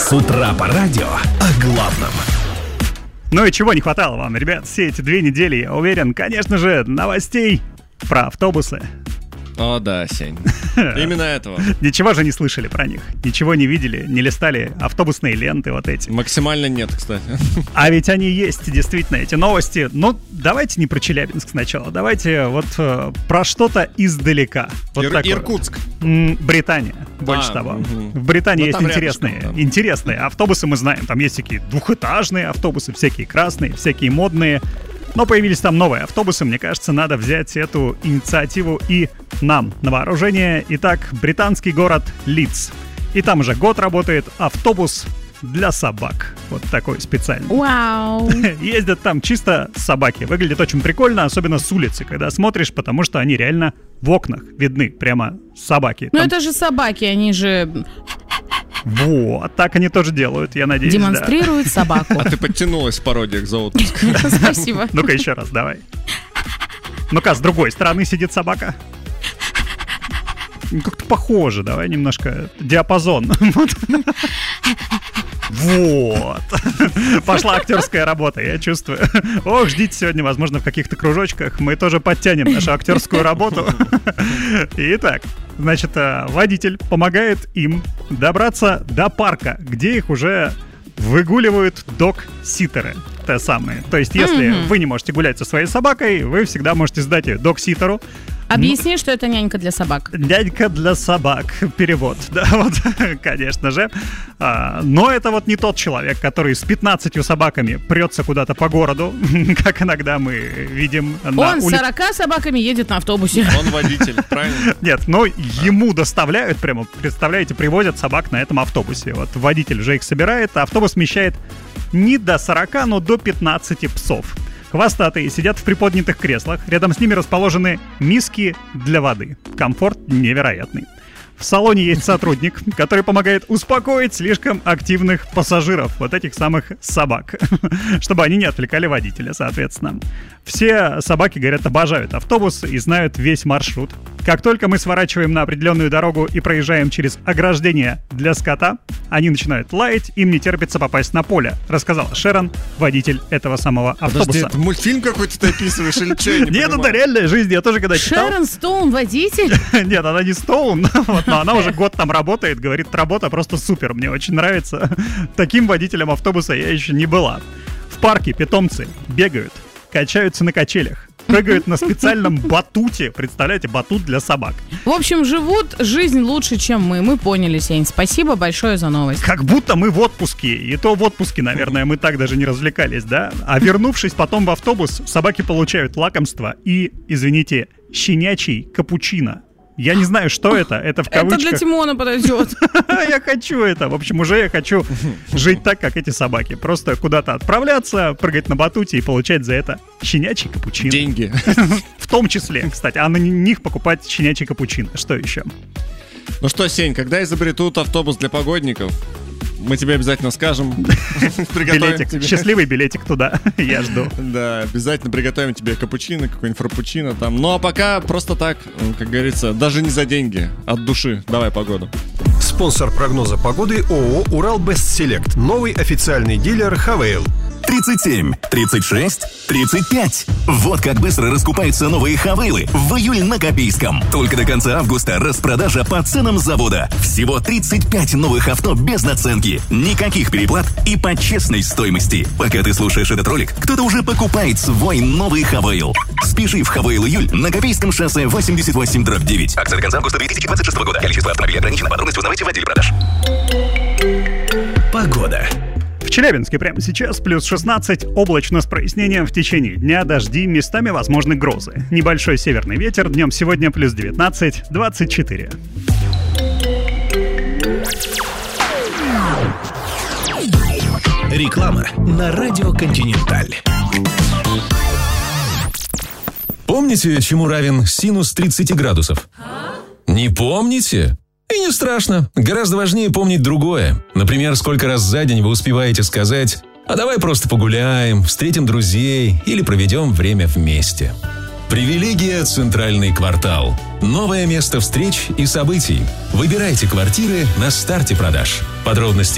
С утра по радио о главном. Ну и чего не хватало вам, ребят, все эти 2 недели, я уверен, конечно же, новостей про автобусы. О, да, Сень. Именно этого. Ничего же не слышали про них, ничего не видели, не листали автобусные ленты вот эти. Максимально нет, кстати. А ведь они есть, действительно, эти новости. Ну, давайте не про Челябинск сначала, давайте вот про что-то издалека. Вот Иркутск. Британия, больше того. В Британии есть интересные автобусы, мы знаем. Там есть всякие двухэтажные автобусы, всякие красные, всякие модные. Но появились там новые автобусы, мне кажется, надо взять эту инициативу и нам на вооружение. Итак, британский город Лидс. И там уже год работает автобус для собак. Вот такой специальный. Вау! Ездят там чисто собаки. Выглядит очень прикольно, особенно с улицы, когда смотришь, потому что они реально в окнах видны, прямо собаки. Ну это же собаки, они же... Вот, так они тоже делают, я надеюсь. Демонстрируют собаку. А ты подтянулась в пародиях за отпуск. Спасибо. Ну-ка еще раз, давай. Ну-ка, с другой стороны сидит собака. Как-то похоже, давай немножко диапазон. Вот. Пошла актерская работа, я чувствую. Ох, ждите сегодня, возможно, в каких-то кружочках мы тоже подтянем нашу актерскую работу. Итак, значит, водитель помогает им добраться до парка, где их уже выгуливают дог-ситеры. Те самые. То есть, если вы не можете гулять со своей собакой, вы всегда можете сдать ее дог-ситеру. Объясни, что это нянька для собак. Нянька для собак. Перевод. Да, вот, конечно же. Но это вот не тот человек, который с 15 собаками прется куда-то по городу, как иногда мы видим на улице. Он с 40 собаками едет на автобусе. Он водитель, правильно? Нет, но ему доставляют прямо, представляете, привозят собак на этом автобусе. Вот водитель уже их собирает, а автобус вмещает не до 40, но до 15 псов. Хвостатые сидят в приподнятых креслах, рядом с ними расположены миски для воды. Комфорт невероятный. В салоне есть сотрудник, который помогает успокоить слишком активных пассажиров, вот этих самых собак, чтобы они не отвлекали водителя, соответственно. Все собаки, говорят, обожают автобус и знают весь маршрут. Как только мы сворачиваем на определенную дорогу и проезжаем через ограждение для скота, они начинают лаять, им не терпится попасть на поле, рассказал Шерон, водитель этого самого автобуса. Подожди, это мультфильм какой-то ты описываешь или что? Нет, это реальная жизнь, я тоже когда читал. Шерон Стоун, водитель? Нет, она не Стоун, но она уже год там работает, говорит, работа просто супер, мне очень нравится. Таким водителем автобуса я еще не была. В парке питомцы бегают, качаются на качелях, прыгают на специальном батуте. Представляете, батут для собак. В общем, живут жизнь лучше, чем мы. Мы поняли, Сень. Спасибо большое за новость. Как будто мы в отпуске. И то в отпуске, наверное, мы так даже не развлекались, да? А вернувшись потом в автобус, собаки получают лакомство и, извините, щенячий капучино. Я не знаю, что это. Это в кавычках. Это для Тимона подойдет. Я хочу это. В общем, уже я хочу жить так, как эти собаки. Просто куда-то отправляться, прыгать на батуте и получать за это щенячий капучино. Деньги. В том числе, кстати. А на них покупать щенячий капучино. Что еще? Ну что, Сень, когда изобретут автобус для погодников, мы тебе обязательно скажем. Билетик, счастливый билетик туда. Я жду. Да, обязательно приготовим тебе капучино, какой-нибудь фраппучино там. Ну а пока просто так, как говорится, даже не за деньги, от души. Давай погоду. Спонсор прогноза погоды ООО «Урал-Бестселект». Новый официальный дилер «Хавейл». 37, 36, 35. Вот как быстро раскупаются новые «Хавейлы» в июле на Копейском. Только до конца августа распродажа по ценам завода. Всего 35 новых авто без наценки. Никаких переплат и по честной стоимости. Пока ты слушаешь этот ролик, кто-то уже покупает свой новый «Хавейл». Спеши в «Хавейл июль» на Копейском шоссе 88/9. Акция до конца августа 2026 года. Количество автомобилей ограничено. Подробности узнавайте в отделе продаж. Погода. В Челябинске прямо сейчас плюс 16, облачно с прояснением в течение дня, дожди, местами возможны грозы. Небольшой северный ветер, днем сегодня плюс 19, 24. Реклама на радио «Континенталь». Помните, чему равен синус 30 градусов? Не помните? И не страшно. Гораздо важнее помнить другое. Например, сколько раз за день вы успеваете сказать: «А давай просто погуляем, встретим друзей или проведем время вместе». Привилегия «Центральный квартал». Новое место встреч и событий. Выбирайте квартиры на старте продаж. Подробности